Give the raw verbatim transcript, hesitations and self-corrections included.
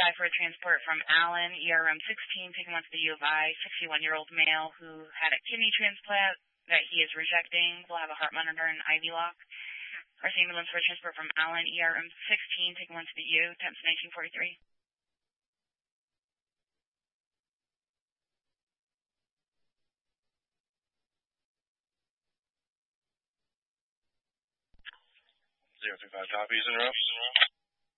I for a transport from Allen, E R M sixteen, taking one to the U of I, sixty-one-year-old male who had a kidney transplant that he is rejecting. Will have a heart monitor and I V lock. Our ambulance for a transport from Allen, E R M sixteen, taking one to the U, temps nineteen forty-three. zero two five copies, interrupt.